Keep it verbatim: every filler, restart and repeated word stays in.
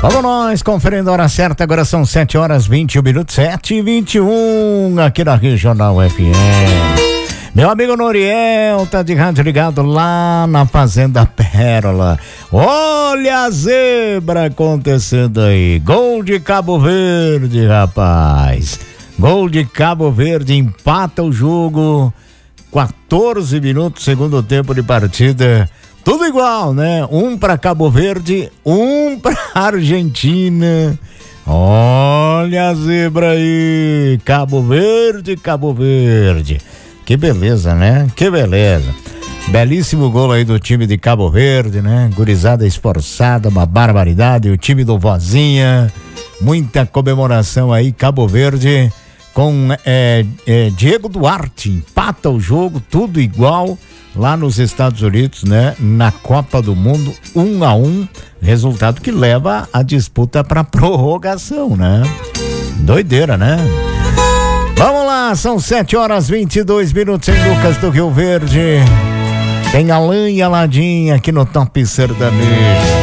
Vamos nós, conferindo a hora certa, agora são sete horas vinte e um minutos, sete e vinte e um, aqui na Regional F M. Meu amigo Noriel tá de rádio ligado lá na Fazenda Pérola. Olha a zebra acontecendo aí. Gol de Cabo Verde, rapaz. Gol de Cabo Verde, empata o jogo. quatorze minutos, segundo tempo de partida. Tudo igual, né? Um para Cabo Verde, um para Argentina. Olha a zebra aí. Cabo Verde, Cabo Verde. Que beleza, né? Que beleza. Belíssimo gol aí do time de Cabo Verde, né? Gurizada esforçada, uma barbaridade. O time do Vozinha, muita comemoração aí. Cabo Verde com é, é, Diego Duarte, empata o jogo, tudo igual lá nos Estados Unidos, né? Na Copa do Mundo, um a um, resultado que leva a disputa para prorrogação, né? Doideira, né? Vamos lá, são sete horas vinte e dois minutos em Lucas do Rio Verde. Tem Alain e Aladim aqui no Top Sertanejo.